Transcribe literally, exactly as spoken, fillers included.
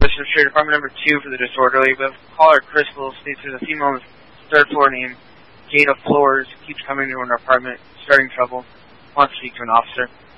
Street, apartment number two for the disorderly. We have caller Crystal states there's a female on the third floor named Jada Floors, keeps coming to her apartment, starting trouble, wants to speak to an officer.